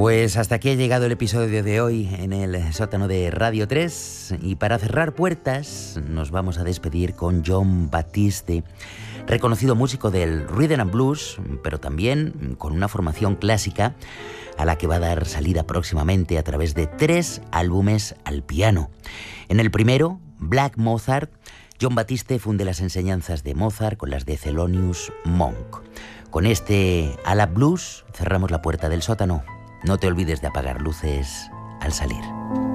Pues hasta aquí ha llegado el episodio de hoy en el sótano de Radio 3 y para cerrar puertas nos vamos a despedir con Jon Batiste, reconocido músico del Rhythm and Blues, pero también con una formación clásica a la que va a dar salida próximamente a través de 3 álbumes al piano. En el primero, Black Mozart, Jon Batiste funde las enseñanzas de Mozart con las de Thelonious Monk. Con este A la Blues cerramos la puerta del sótano. No te olvides de apagar luces al salir.